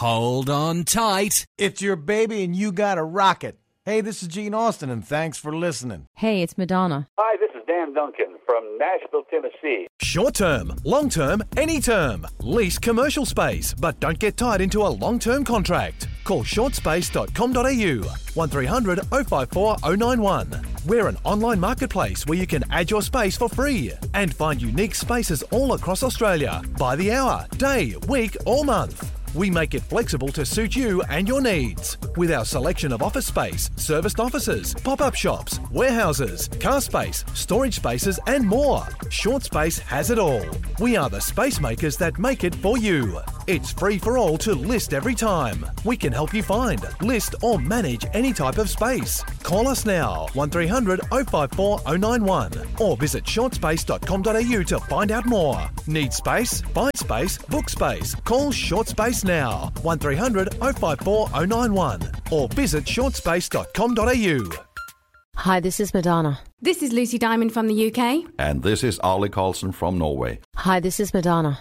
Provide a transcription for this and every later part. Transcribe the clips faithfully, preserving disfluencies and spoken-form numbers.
Hold on tight. It's your baby and you gotta rock it. Hey, this is Gene Austin and thanks for listening. Hey, it's Madonna. Hi, this is Dan Duncan from Nashville, Tennessee. Short term, long term, any term. Lease commercial space, but don't get tied into a long-term contract. Call short space dot com dot a u, one three hundred oh five four oh nine one. We're an online marketplace where you can add your space for free and find unique spaces all across Australia by the hour, day, week or month. We make it flexible to suit you and your needs. With our selection of office space, serviced offices, pop-up shops, warehouses, car space, storage spaces and more. Short Space has it all. We are the space makers that make it for you. It's free for all to list every time. We can help you find, list or manage any type of space. Call us now, one three hundred oh five four oh nine one or visit short space dot com dot a u to find out more. Need space? Find space, book space. Call Short Space now, one three hundred oh five four oh nine one or visit short space dot com dot a u. Hi, this is Madonna. This is Lucy Diamond from the U K. And this is Arlie Carlson from Norway. Hi, this is Madonna.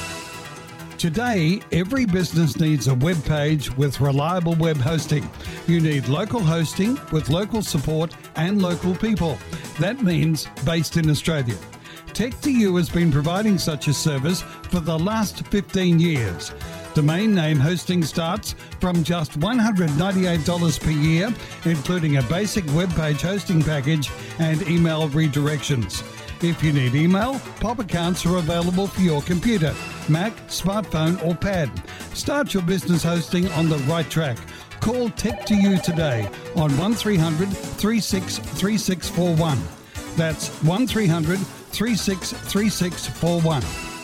Today, every business needs a web page with reliable web hosting. You need local hosting with local support and local people. That means based in Australia. Tech two U has been providing such a service for the last fifteen years. Domain name hosting starts from just one hundred ninety-eight dollars per year, including a basic web page hosting package and email redirections. If you need email, pop accounts are available for your computer, Mac, smartphone or pad. Start your business hosting on the right track. Call Tech two U today on one three hundred three six three six four one. That's one three hundred three six three six four one.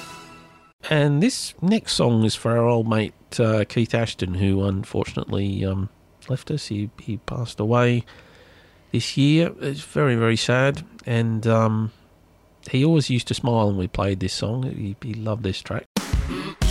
And this next song is for our old mate uh, Keith Ashton, who unfortunately um, left us. He, he passed away this year. It's very, very sad. And um, he always used to smile when we played this song. He, he loved this track.